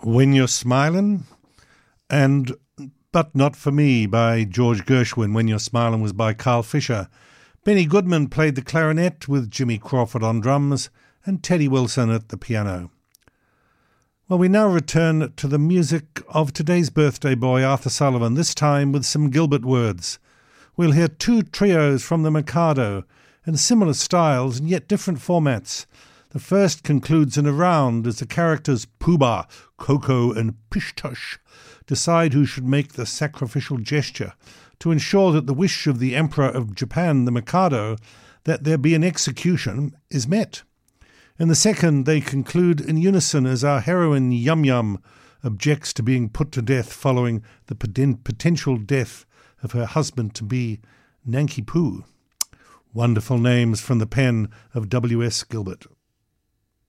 When You're Smiling, and But Not For Me by George Gershwin. When You're Smiling was by Carl Fisher. Benny Goodman played the clarinet with Jimmy Crawford on drums and Teddy Wilson at the piano. Well, we now return to the music of today's birthday boy, Arthur Sullivan, this time with some Gilbert words. We'll hear two trios from the Mikado in similar styles and yet different formats. The first concludes in a round as the characters Pooh-Bah, Coco and Pish-Tush decide who should make the sacrificial gesture to ensure that the wish of the Emperor of Japan, the Mikado, that there be an execution is met. In the second, they conclude in unison as our heroine Yum Yum objects to being put to death following the potential death of her husband-to-be, Nanki Poo. Wonderful names from the pen of W.S. Gilbert.